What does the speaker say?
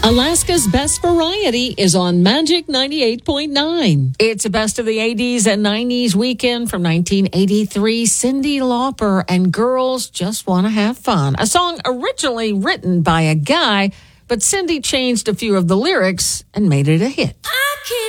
Alaska's Best Variety is on Magic 98.9. It's a best of the 80s and 90s weekend from 1983. Cyndi Lauper and Girls Just Want to Have Fun. A song originally written by a guy, but Cyndi changed a few of the lyrics and made it a hit.